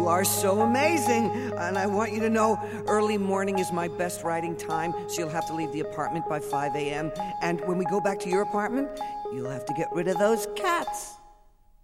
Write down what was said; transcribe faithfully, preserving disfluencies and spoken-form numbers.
You are so amazing. And I want you to know early morning is my best writing time, so you'll have to leave the apartment by five a.m. And when we go back to your apartment, you'll have to get rid of those cats.